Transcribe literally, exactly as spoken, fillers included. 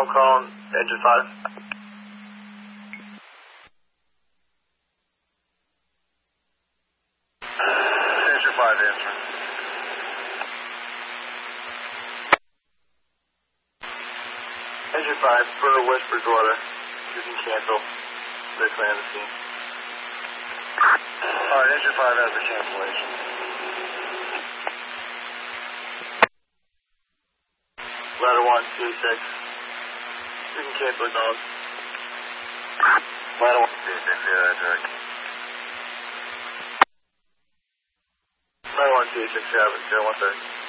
I'll call engine five. Engine five answering. Engine five, for the Whisper's order. You can cancel. They're clearing the scene. Alright, engine five has the cancellation. Ladder one, C six. You can cancel acknowledge. Ladder one, C six, yeah, that's right. Ladder one, C six, yeah, zero one thirty.